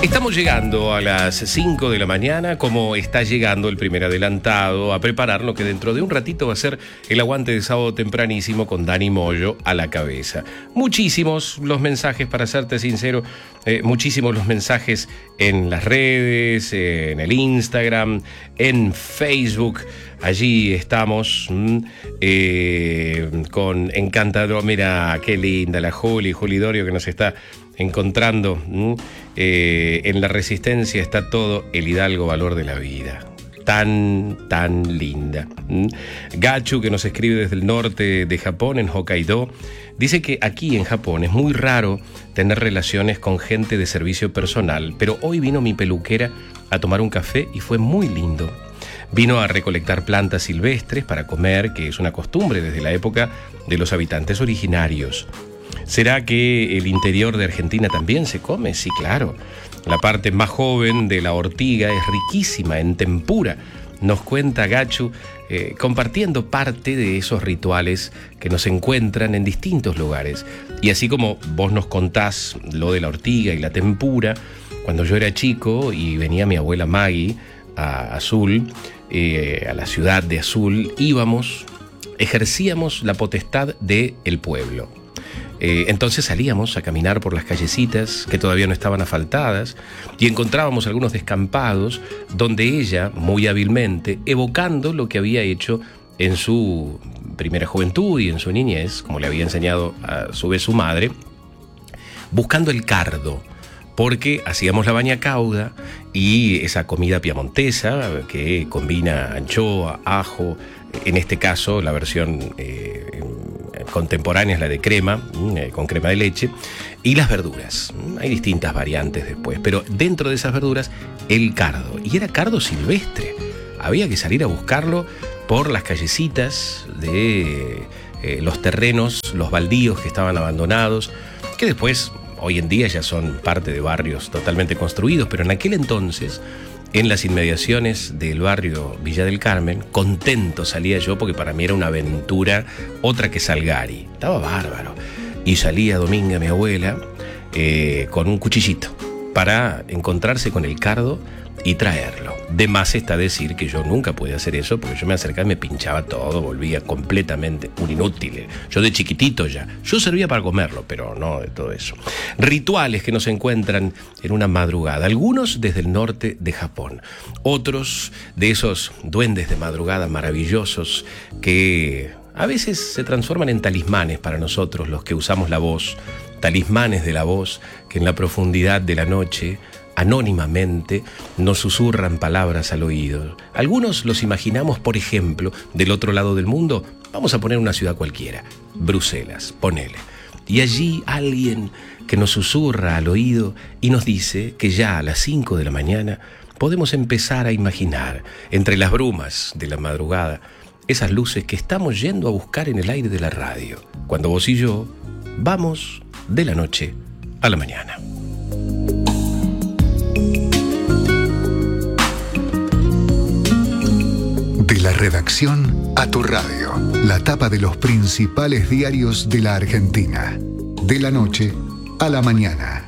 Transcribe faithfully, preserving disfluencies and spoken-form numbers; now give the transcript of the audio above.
Estamos llegando a las cinco de la mañana, como está llegando el primer adelantado, a preparar lo que dentro de un ratito va a ser el aguante de sábado tempranísimo con Dani Moyo a la cabeza. Muchísimos los mensajes, para serte sincero, eh, muchísimos los mensajes en las redes, eh, en el Instagram, en Facebook. Allí estamos mmm, eh, con Encantador. Mira, qué linda la Juli, Juli Dorio, que nos está encontrando. mmm, eh, en la Resistencia está todo el hidalgo valor de la vida. Tan, tan linda. mmm. Gachu, que nos escribe desde el norte de Japón, en Hokkaido, dice que aquí en Japón es muy raro tener relaciones con gente de servicio personal, pero hoy vino mi peluquera a tomar un café y fue muy lindo. Vino a recolectar plantas silvestres para comer, que es una costumbre desde la época de los habitantes originarios. ¿Será que el interior de Argentina también se come? Sí, claro. La parte más joven de la ortiga es riquísima en tempura. Nos cuenta Gachu, eh, compartiendo parte de esos rituales que nos encuentran en distintos lugares. Y así como vos nos contás lo de la ortiga y la tempura, cuando yo era chico y venía mi abuela Maggie a Azul, eh, a la ciudad de Azul, íbamos, ejercíamos la potestad del pueblo. Eh, entonces salíamos a caminar por las callecitas que todavía no estaban asfaltadas y encontrábamos algunos descampados donde ella, muy hábilmente, evocando lo que había hecho en su primera juventud y en su niñez, como le había enseñado a su vez su madre, buscando el cardo, porque hacíamos la baña cauda y esa comida piamontesa que combina anchoa, ajo, en este caso la versión eh, contemporánea es la de crema, eh, con crema de leche, y las verduras. Hay distintas variantes después, pero dentro de esas verduras el cardo, y era cardo silvestre. Había que salir a buscarlo por las callecitas de eh, los terrenos, los baldíos que estaban abandonados, que después hoy en día ya son parte de barrios totalmente construidos, pero en aquel entonces, en las inmediaciones del barrio Villa del Carmen, contento salía yo porque para mí era una aventura, otra que Salgari. Estaba bárbaro. Y salía Dominga, mi abuela, eh, con un cuchillito para encontrarse con el cardo y traerlo. De más está decir que yo nunca pude hacer eso porque yo me acercaba y me pinchaba todo, volvía completamente un inútil. Yo de chiquitito ya. Yo servía para comerlo, pero no de todo eso. Rituales que nos encuentran en una madrugada. Algunos desde el norte de Japón. Otros de esos duendes de madrugada maravillosos que a veces se transforman en talismanes para nosotros, los que usamos la voz. Talismanes de la voz que en la profundidad de la noche, anónimamente, nos susurran palabras al oído. Algunos los imaginamos, por ejemplo, del otro lado del mundo. Vamos a poner una ciudad cualquiera, Bruselas, ponele. Y allí alguien que nos susurra al oído y nos dice que ya a las cinco de la mañana podemos empezar a imaginar, entre las brumas de la madrugada, esas luces que estamos yendo a buscar en el aire de la radio, cuando vos y yo vamos de la noche a la mañana. De la redacción a tu radio, la tapa de los principales diarios de la Argentina. De la noche a la mañana.